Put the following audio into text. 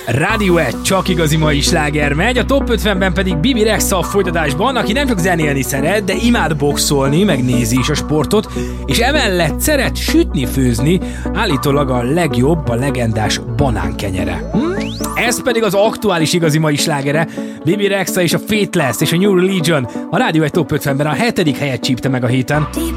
Rádió 1, csak igazi mai sláger megy, a Top 50-ben pedig Bibi Rexha a folytatásban, aki nem csak zenélni szeret, de imád boxolni, megnézi is a sportot, és emellett szeret sütni, főzni, állítólag a legjobb, a legendás banánkenyere. Ez pedig az aktuális igazi mai slágere, Bibi Rexha és a Faithless és a New Religion, a Rádió 1 Top 50-ben a 7. helyet csípte meg a héten.